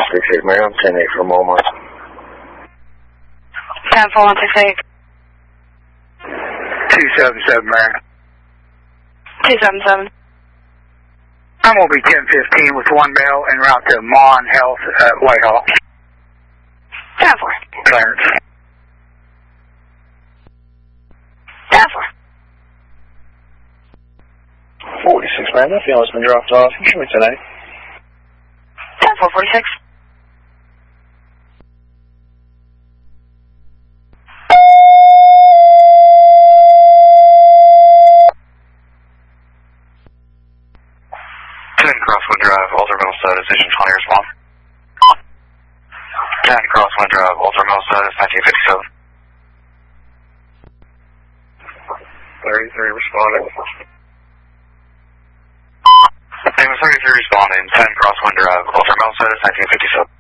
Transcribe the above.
168, Mary. I'm 10-8 for a moment. 10-4-168. 277, Mary. 277. I'm going to be 1015 with 1 bell en route to Mon Health at Whitehall. 10-4. Clarence. 10-4. 46, Mary. That female's been dropped off. Show me 10-8. 10-4-46. Crosswind Drive, Ultra-Middle Status, Station 20, respond. 10 Crosswind Drive, Ultra-Middle Status, 1957. 33 responding. Name is 33 responding, 10 Crosswind Drive, Ultra-Middle Status, 1957.